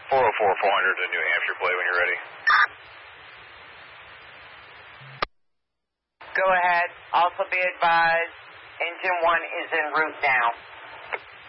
404-400 to New Hampshire, play when you're ready. Go ahead. Also be advised, engine 1 is en route now.